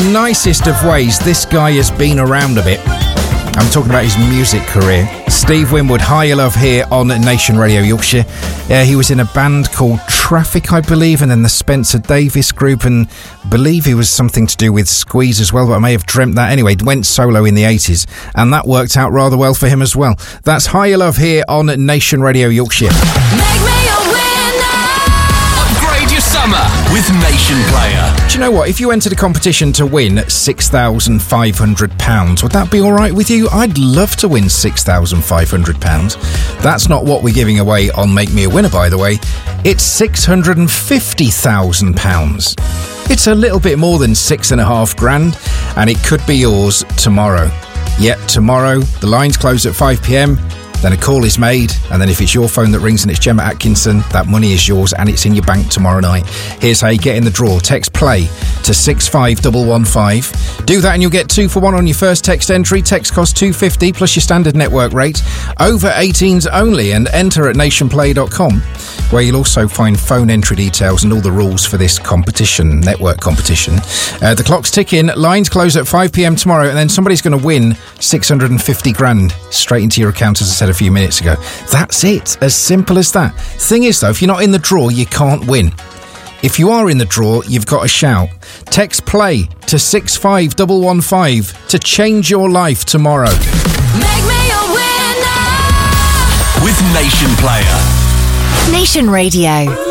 nicest of ways, this guy has been around a bit. I'm talking about his music career. Steve Winwood, Higher Your Love here on Nation Radio Yorkshire. He was in a band called Traffic, I believe, and then the Spencer Davis Group, and believe he was something to do with Squeeze as well, but I may have dreamt that. Anyway, went solo in the 80s, and that worked out rather well for him as well. That's Higher Your Love here on Nation Radio Yorkshire. Make me a winner. Upgrade your summer with Nation Player. Do you know what? If you entered a competition to win £6,500, would that be all right with you? I'd love to win £6,500. That's not what we're giving away on Make Me a Winner, by the way. It's £650,000. It's a little bit more than £6,500, and it could be yours tomorrow. Yep, tomorrow. The lines close at 5 p.m. Then a call is made, and then if it's your phone that rings and it's Gemma Atkinson, that money is yours and it's in your bank tomorrow night. Here's how you get in the draw. Text PLAY to 65115. Do that and you'll get 2 for 1 on your first text entry. Text costs $2.50 plus your standard network rate. Over 18s only, and enter at nationplay.com, where you'll also find phone entry details and all the rules for this competition, network competition. The clock's ticking. Lines close at 5 p.m. tomorrow, and then somebody's going to win 650 grand straight into your account, as I said a few minutes ago. That's it. As simple as that. Thing is, though, if you're not in the draw, you can't win. If you are in the draw, you've got to shout. Text PLAY to 65115 to change your life tomorrow. Make me a winner. With Nation Player. Nation Radio.